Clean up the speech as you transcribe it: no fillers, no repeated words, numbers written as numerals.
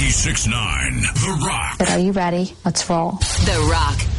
96.9 The Rock. But are you ready? Let's roll. The Rock,